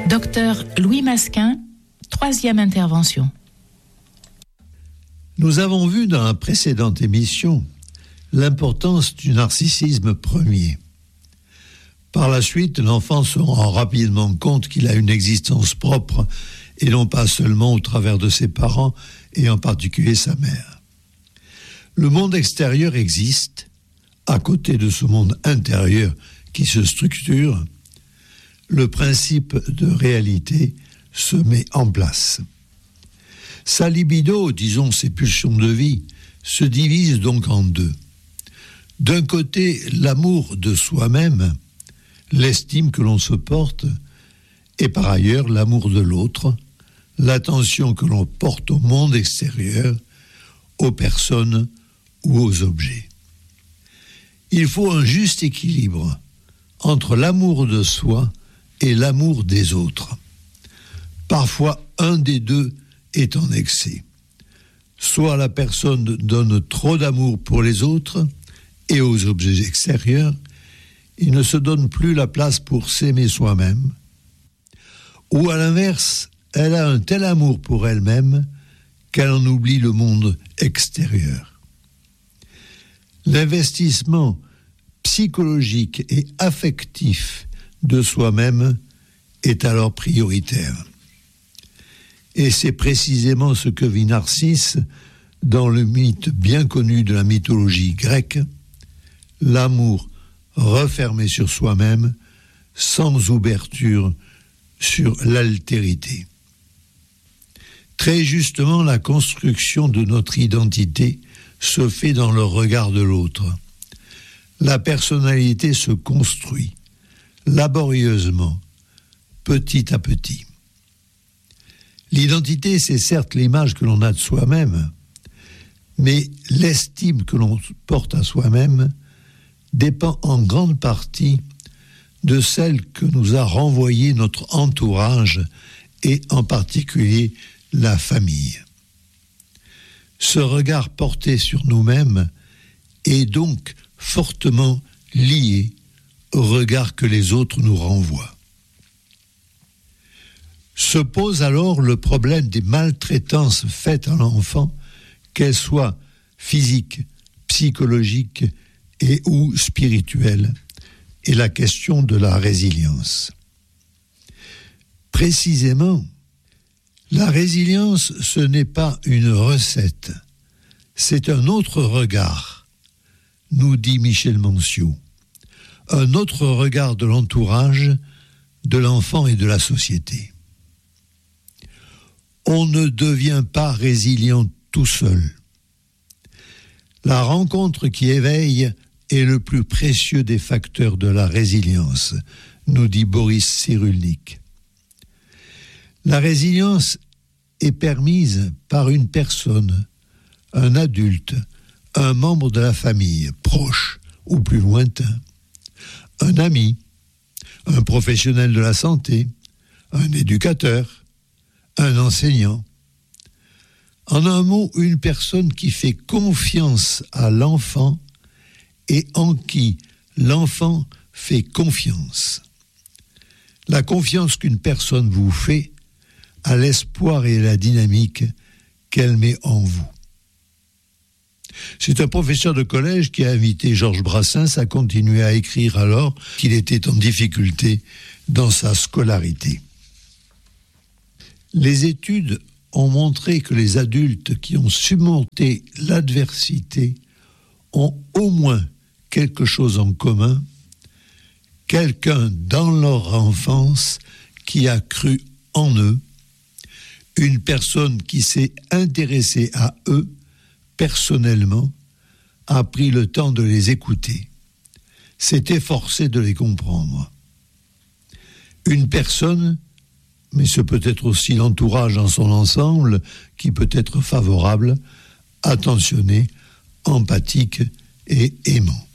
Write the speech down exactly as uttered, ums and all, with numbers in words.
Docteur Louis Masquin, troisième intervention. Nous avons vu dans la précédente émission l'importance du narcissisme premier. Par la suite, l'enfant se rend rapidement compte qu'il a une existence propre et non pas seulement au travers de ses parents et en particulier sa mère. Le monde extérieur existe, à côté de ce monde intérieur qui se structure, le principe de réalité se met en place. Sa libido, disons ses pulsions de vie, se divise donc en deux. D'un côté, l'amour de soi-même, l'estime que l'on se porte, et par ailleurs l'amour de l'autre, l'attention que l'on porte au monde extérieur, aux personnes ou aux objets. Il faut un juste équilibre entre l'amour de soi et l'amour des autres. Parfois, un des deux est en excès. Soit la personne donne trop d'amour pour les autres et aux objets extérieurs, il ne se donne plus la place pour s'aimer soi-même. Ou à l'inverse, elle a un tel amour pour elle-même qu'elle en oublie le monde extérieur. L'investissement psychologique et affectif de soi-même est alors prioritaire. Et c'est précisément ce que vit Narcisse dans le mythe bien connu de la mythologie grecque, l'amour refermé sur soi-même, sans ouverture sur l'altérité. Très justement, la construction de notre identité se fait dans le regard de l'autre. La personnalité se construit laborieusement, petit à petit. L'identité, c'est certes l'image que l'on a de soi-même, mais l'estime que l'on porte à soi-même dépend en grande partie de celle que nous a renvoyée notre entourage et en particulier la famille. Ce regard porté sur nous-mêmes est donc fortement lié au regard que les autres nous renvoient. Se pose alors le problème des maltraitances faites à l'enfant, qu'elles soient physiques, psychologiques et ou spirituelles, et la question de la résilience. Précisément, la résilience, ce n'est pas une recette, c'est un autre regard, nous dit Michel Manciot, un autre regard de l'entourage, de l'enfant et de la société. On ne devient pas résilient tout seul. La rencontre qui éveille est le plus précieux des facteurs de la résilience, nous dit Boris Cyrulnik. La résilience est permise par une personne, un adulte, un membre de la famille, proche ou plus lointain, un ami, un professionnel de la santé, un éducateur, un enseignant. En un mot, une personne qui fait confiance à l'enfant et en qui l'enfant fait confiance. La confiance qu'une personne vous fait a l'espoir et la dynamique qu'elle met en vous. C'est un professeur de collège qui a invité Georges Brassens à continuer à écrire alors qu'il était en difficulté dans sa scolarité. Les études ont montré que les adultes qui ont surmonté l'adversité ont au moins quelque chose en commun, quelqu'un dans leur enfance qui a cru en eux, une personne qui s'est intéressée à eux personnellement, a pris le temps de les écouter, s'est efforcé de les comprendre. Une personne, mais ce peut être aussi l'entourage dans son ensemble, qui peut être favorable, attentionné, empathique et aimant.